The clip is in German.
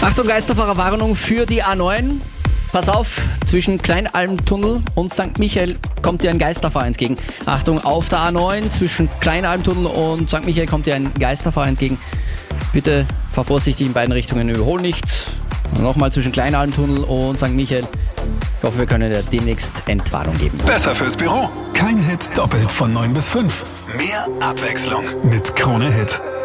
Achtung, Geisterfahrerwarnung für die A9. Pass auf, zwischen Kleinalmtunnel und St. Michael kommt dir ein Geisterfahrer entgegen. Achtung, auf der A9 zwischen Kleinalmtunnel und St. Michael kommt dir ein Geisterfahrer entgegen. Bitte fahr vorsichtig in beiden Richtungen, überhol nicht. Und nochmal zwischen Kleinalmtunnel und St. Michael. Ich hoffe, wir können dir demnächst Entwarnung geben. Besser fürs Büro. Kein Hit doppelt von 9 bis 5. Mehr Abwechslung mit Krone Hit.